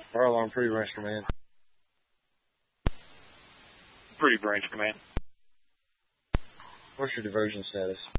Fire alarm, Pretty Branch Command. Pretty Branch Command. What's your diversion status?